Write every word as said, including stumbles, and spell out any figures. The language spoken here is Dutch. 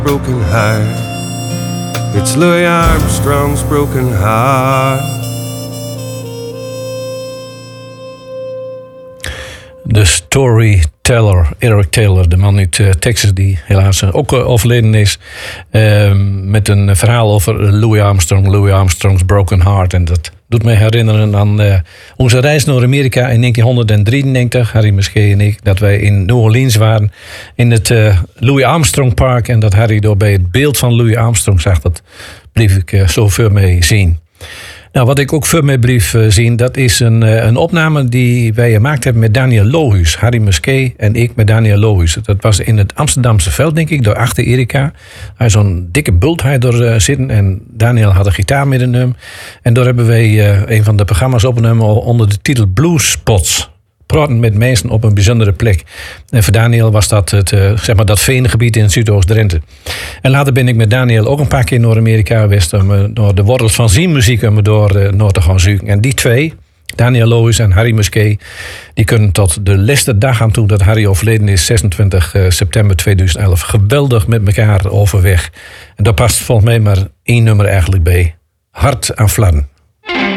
broken heart. It's Louis Armstrong's broken heart. De storyteller, Eric Taylor, de man uit uh, Texas die helaas uh, ook uh, overleden is. Uh, met een verhaal over Louis Armstrong, Louis Armstrong's Broken Heart. En dat doet mij herinneren aan uh, onze reis naar Amerika in negentien drieënnegentig. Harry Muskee en ik, dat wij in New Orleans waren. In het uh, Louis Armstrong Park. En dat Harry door bij het beeld van Louis Armstrong zag. Dat bleef ik uh, zo voor mij zien. Nou, wat ik ook voor mijn brief uh, zie, dat is een, uh, een opname die wij gemaakt hebben met Daniel Lohuus. Harry Muskee en ik met Daniel Lohuus. Dat was in het Amsterdamse veld, denk ik, door achter Erika. Hij had zo'n dikke bult hij door uh, zitten en Daniel had een gitaar met een hem. En daar hebben wij uh, een van de programma's opgenomen onder de titel Blues Spots. Praten met mensen op een bijzondere plek. En voor Daniel was dat het, uh, zeg maar dat veengebied in Zuidoost-Drenthe. En later ben ik met Daniel ook een paar keer naar Amerika geweest om uh, door de wortels van zijn muziek om door uh, Noord te gaan zoeken. En die twee, Daniel Lohuus en Harry Muskee, die kunnen tot de laatste dag aan toe dat Harry overleden is, zesentwintig september tweeduizend elf, geweldig met elkaar overweg. En daar past volgens mij maar één nummer eigenlijk bij. Hart aan Fladden.